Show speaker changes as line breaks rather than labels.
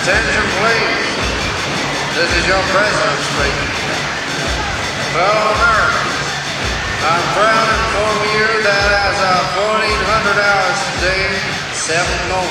Attention please. This is your president speaking. Fellow Americans, I'm proud to inform you that as of 1400 hours today, 7 November,